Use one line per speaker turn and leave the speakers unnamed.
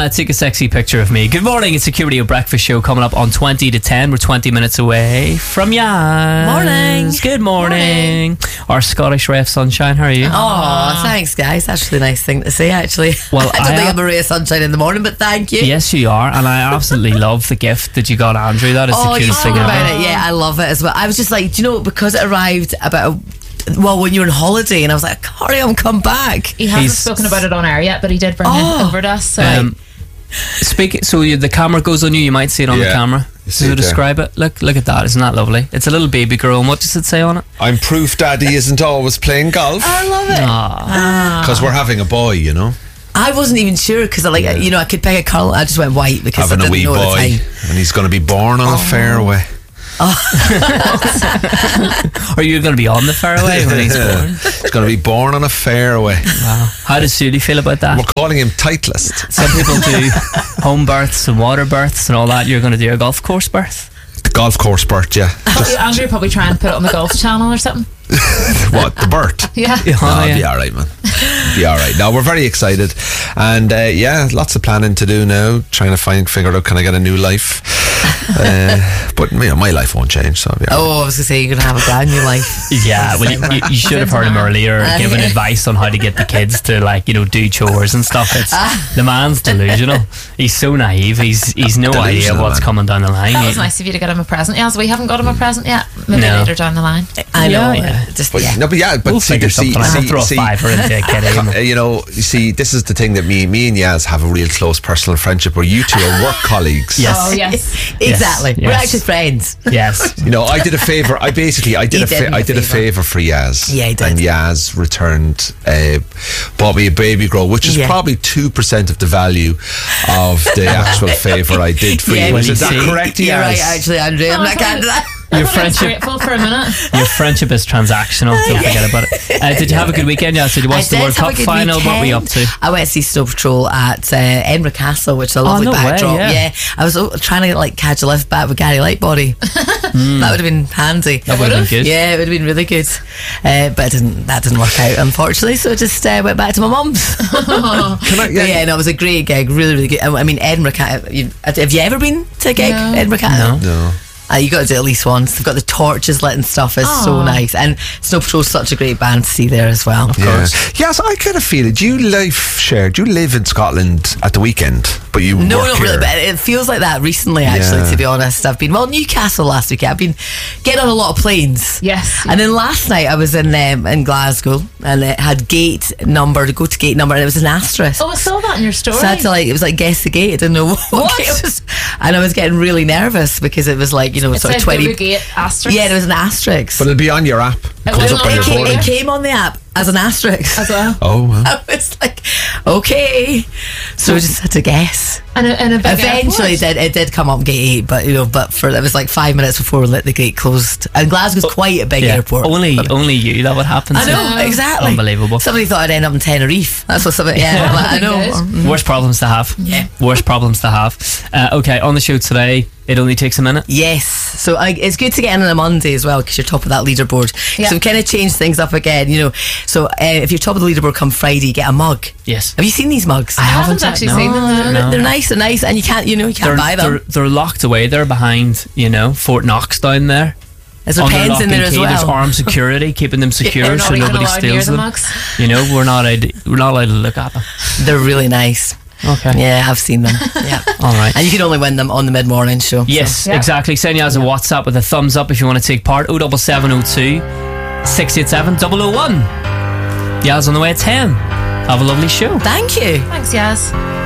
take a sexy picture of me. Good morning, it's Security of Breakfast Show coming up on 20 to 10. We're 20 minutes away from Yaz.
Morning.
Good morning. Our Scottish ray of sunshine, how are you?
Oh, thanks, guys. That's a really nice thing to say, actually.
Well,
I don't think I'm a ray of sunshine in the morning, but thank you.
Yes, you are, and I absolutely love the gift that you got Andrew. That is the
you
cutest
spoke
thing ever.
about it. Yeah, I love it as well. I was just like, do you know, because it arrived when you were on holiday, and I was like, hurry up, come back.
He hasn't spoken about it on air yet, but he did bring it over to us. So
the camera goes on you. You might see it on the camera. So describe it. Look at that. Isn't that lovely? It's a little baby girl. And what does it say on it?
I'm proof Daddy isn't always playing golf.
I love it.
Because we're having a boy, you know.
I wasn't even sure because, I could pick a colour. I just went white because
having
I
a
didn't
wee
know
boy,
at the time.
and he's going to be born on a fairway.
Are you going to be on the fairway when he's born?
He's going to be born on a fairway.
Wow. How does Sudi feel about that?
We're calling him Titleist.
Some people do home births and water births and all that. You're going to do a golf course birth?
The golf course birth, yeah.
Andrew will probably try and put it on the golf channel or something.
What, the birth?
Yeah.
It'll be alright, man. Be alright. Now we're very excited, and lots of planning to do now, trying to figure out, can I get a new life? But my life won't change, so I'll be alright.
I was going to say, you're going to have a brand new life.
Yeah, well, you should have heard him earlier giving advice on how to get the kids to do chores and stuff. It's the man's delusional. He's so naive. He's no idea what's coming down the line.
That was nice of you to get him a present. Yeah, so we haven't got him a present yet. Maybe later down the line.
I know.
Yeah.
We'll
figure something out. I'll throw a fiver into a kitty.
You see, this is the thing that me and Yaz have a real close personal friendship where you two are work colleagues.
Yes.
Oh, yes.
Exactly.
Yes.
We're actually friends.
Yes.
I did a favour. I did a favour for Yaz.
Yeah, he did.
And Yaz returned, bought me a baby grow, which is probably 2% of the value of the actual favour I did for you. Is that correct, Yaz?
You're right, actually, Andrew. I'm not going to that.
Your friendship
for a minute.
Your friendship is transactional. Don't forget about it. Did you have a good weekend? Yeah, did you watch the World Cup final?
Weekend.
What were you up to?
I went to see Snow Patrol at Edinburgh Castle, which is a lovely backdrop.
Yeah,
I was trying to catch a lift back with Gary Lightbody. That would have been handy.
That would have been good.
Yeah, it would have been really good. But that didn't work out, unfortunately. So I just went back to my mum's. It was a great gig, really, really good. I mean, Edinburgh. Have you ever been to a gig?
No.
Edinburgh Castle?
No.
You got to do it at least once. They've got the torches lit and stuff. It's so nice. And Snow Patrol's such a great band to see there as well. Of course.
Yes, I kind of feel it. Do you live in Scotland at the weekend, but you
No,
work
not
here?
really. But it feels like that recently, actually, to be honest. I've been, Newcastle last week. I've been getting on a lot of planes.
Yes.
And then last night I was in Glasgow, and it had gate number, to go to gate number, and it was an asterisk.
Oh, I saw that in your story.
So I had to it was like guess the gate. I didn't know what gate it was. And I was getting really nervous because it was like,
it
sort of
said
20
gate asterisk.
Yeah, there was an asterisk.
But it'll be on your app. It comes up on your board.
It came on the app as an asterisk
as well.
Oh, wow.
I was like, okay. So we just had to guess.
And a big
eventually it did come up gate 8, but it was like 5 minutes before the gate closed. And Glasgow's quite a big airport.
Only you that would happen.
I know, exactly.
Unbelievable.
Somebody thought I'd end up in Tenerife. That's what somebody. Yeah, I know.
Worst problems to have.
Yeah.
Worst problems to have. Okay, on the show today, it only takes a minute.
Yes. So it's good to get in on a Monday as well because you're top of that leaderboard. So we kind of changed things up again, So if you're top of the leaderboard come Friday, you get a mug.
Yes.
Have you seen these mugs?
I haven't actually seen them.
No.
They're nice, and you can't buy them.
They're locked away. They're behind, Fort Knox down there.
There's pens in there as well.
There's armed security keeping them secure so nobody steals them. We're not allowed to look at them.
They're really nice.
Okay.
Yeah, I've seen them. Yeah.
All right.
And you can only win them on the mid-morning show.
Yes, exactly. Send you as a WhatsApp with a thumbs up if you want to take part. 07702 687 001. Yaz on the way at 10. Have a lovely show.
Thank you.
Thanks, Yaz.